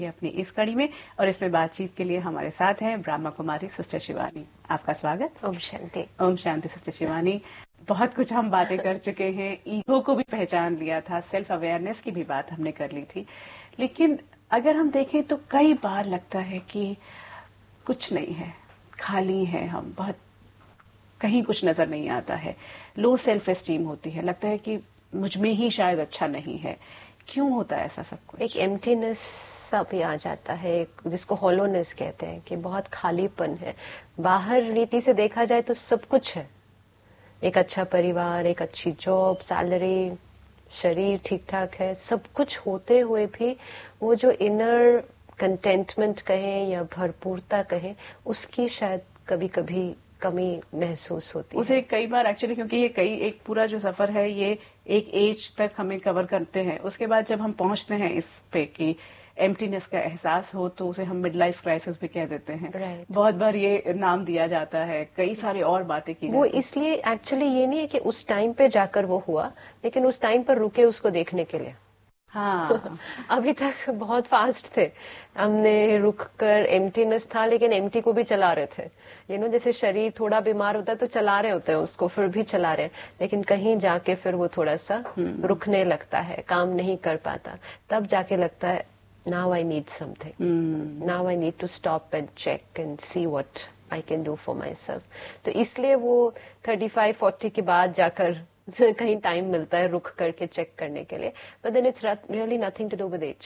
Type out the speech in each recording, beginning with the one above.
अपनी इस कड़ी में और इसमें बातचीत के लिए हमारे साथ हैं ब्रह्मा कुमारी सिस्टर शिवानी। आपका स्वागत। ओम शांति। ओम शांति सिस्टर शिवानी। बहुत कुछ हम बातें कर चुके हैं, ईगो को भी पहचान लिया था, सेल्फ अवेयरनेस की भी बात हमने कर ली थी, लेकिन अगर हम देखें तो कई बार लगता है कि कुछ नहीं है, खाली है, हम बहुत कहीं कुछ नजर नहीं आता है, लो सेल्फ एस्टीम होती है, लगता है कि मुझ में ही शायद अच्छा नहीं है। क्यों होता है ऐसा सब कुछ? एक एम्प्टीनेस सा भी आ जाता है, जिसको हॉलोनेस कहते हैं, कि बहुत खालीपन है। बाहर रीति से देखा जाए तो सब कुछ है, एक अच्छा परिवार, एक अच्छी जॉब, सैलरी, शरीर ठीक ठाक है, सब कुछ होते हुए भी वो जो इनर कंटेंटमेंट कहें या भरपूरता कहें, उसकी शायद कभी कभी कमी महसूस होती है। उसे कई बार एक्चुअली, क्योंकि ये एक पूरा जो सफर है ये एक एज तक हमें कवर करते हैं, उसके बाद जब हम पहुंचते हैं इस पे कि एम्प्टीनेस का एहसास हो तो उसे हम मिड लाइफ क्राइसिस भी कह देते हैं। Right. बहुत बार ये नाम दिया जाता है, कई सारे और बातें की वो जाती हैं। इसलिए एक्चुअली ये नहीं है कि उस टाइम पे जाकर वो हुआ, लेकिन उस टाइम पर रुके उसको देखने के लिए। हाँ अभी तक बहुत फास्ट थे, हमने रुक कर, एम्प्टीनेस था लेकिन एम्प्टी को भी चला रहे थे। जैसे शरीर थोड़ा बीमार होता है तो चला रहे होते हैं उसको, फिर भी चला रहे, लेकिन कहीं जाके फिर वो थोड़ा सा रुकने लगता है, काम नहीं कर पाता, तब जाके लगता है now I need something, now I need to stop and check and see what I can do for my self. तो इसलिए वो 35-40 के बाद जाकर कहीं टाइम मिलता है रुक करके चेक करने के लिए, but then it's really nothing to do with as.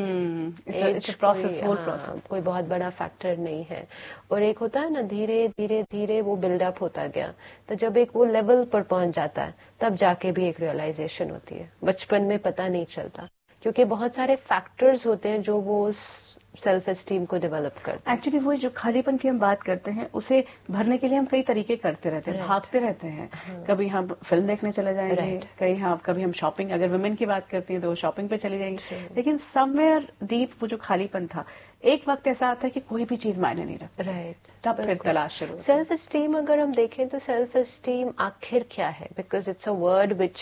कोई बहुत बड़ा फैक्टर नहीं है। और एक होता है ना, धीरे धीरे धीरे वो बिल्डअप होता गया, तो जब एक वो लेवल पर पहुंच जाता है तब जाके भी एक रियलाइजेशन होती है। बचपन में पता नहीं चलता, क्योंकि बहुत सारे फैक्टर्स होते हैं जो वो सेल्फ एस्टीम को डेवलप करते हैं। एक्चुअली वो जो खालीपन की हम बात करते हैं, उसे भरने के लिए हम कई तरीके करते रहते हैं, भागते रहते हैं। कभी हम फिल्म देखने चले जाएंगे, कभी हम शॉपिंग, अगर वुमेन की बात करती हैं तो शॉपिंग पे चले जाएंगे, लेकिन समवेयर डीप वो जो खालीपन था, एक वक्त ऐसा आता है कि कोई भी चीज मायने नहीं रखती। तब फिर तलाश शुरू। सेल्फ एस्टीम अगर हम देखें तो सेल्फ एस्टीम आखिर क्या है? Because it's a word which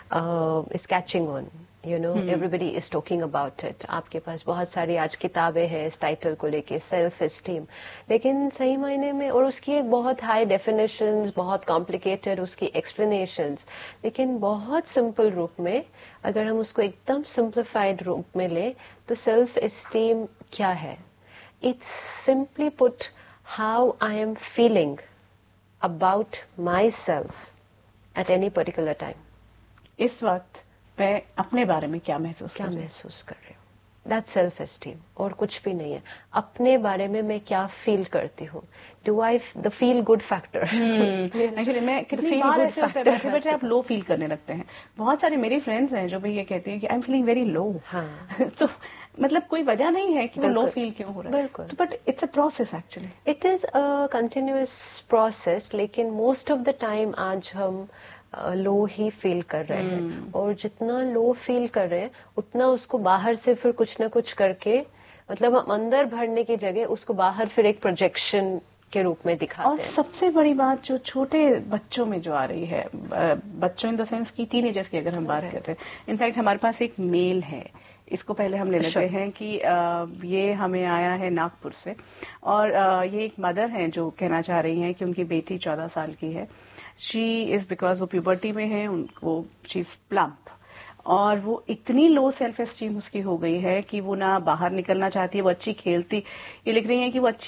is catching on, everybody is talking about it. आपके पास बहुत सारी आज किताबें हैं इस टाइटल को लेके, सेल्फ एस्टीम, लेकिन सही मायने में, और उसकी एक बहुत हाई डेफिनेशंस, बहुत कॉम्प्लिकेटेड उसकी एक्सप्लेनेशंस, लेकिन बहुत सिंपल रूप में अगर हम उसको एकदम सिंप्लीफाइड रूप में ले तो सेल्फ एस्टीम क्या है? It's simply put how I am feeling about my self at any particular time. इस वक्त मैं अपने बारे में क्या महसूस कर रही हूँ, दैट्स सेल्फ एस्टीम, और कुछ भी नहीं है। अपने बारे में मैं क्या फील करती हूँ, do I the feel good factor. Actually मैं कितनी बार ऐसे होता है, बैठे बैठे आप लो फील करने लगते हैं। बहुत सारे मेरी फ्रेंड्स हैं जो भी ये कहती हैं कि I am feeling very low. तो मतलब कोई वजह नहीं है कि वो लो फील क्यों हो रहा है, तो but it's a process, actually it is a continuous process. लेकिन मोस्ट ऑफ द टाइम आज हम लो ही फील कर रहे हैं, और जितना लो फील कर रहे हैं उतना उसको बाहर से फिर कुछ ना कुछ करके, मतलब हम अंदर भरने की जगह उसको बाहर फिर एक प्रोजेक्शन के रूप में दिखाते हैं। और सबसे बड़ी बात जो छोटे बच्चों में जो आ रही है, बच्चों इन द सेंस की टीनेजर्स की अगर हम बात करते हैं, इनफैक्ट हमारे पास एक मेल है, इसको पहले हम ले लेते हैं कि ये हमें आया है नागपुर से, और ये एक मदर हैं जो कहना चाह रही हैं कि उनकी बेटी 14 साल की है। शी इज, बिकॉज वो प्यूबर्टी में है, उनको शी इज प्लम्प, और वो इतनी लो सेल्फ एस्टीम उसकी हो गई है कि वो ना बाहर निकलना चाहती है। वो अच्छी खेलती, ये लिख रही है कि वो अच्छी